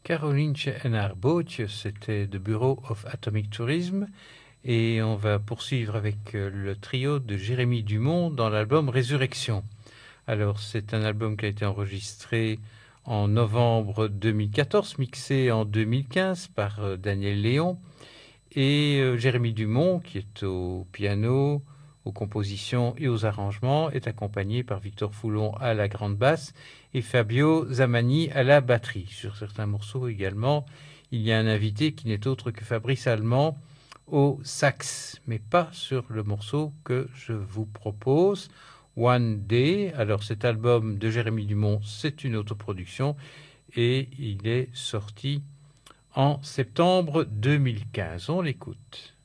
Caroline en haar bootje, c'était The Bureau of Atomic Tourism. Et on va poursuivre avec le trio de Jérémy Dumont dans l'album Résurrection. Alors, c'est un album qui a été enregistré en novembre 2014, mixé en 2015 par Daniel Léon. Et Jérémy Dumont, qui est au piano, aux compositions et aux arrangements, est accompagné par Victor Foulon à la grande basse et Fabio Zamani à la batterie. Sur certains morceaux également, il y a un invité qui n'est autre que Fabrice Allemand au sax, mais pas sur le morceau que je vous propose, One Day. Alors cet album de Jérémy Dumont, c'est une autoproduction et il est sorti en septembre 2015. On l'écoute.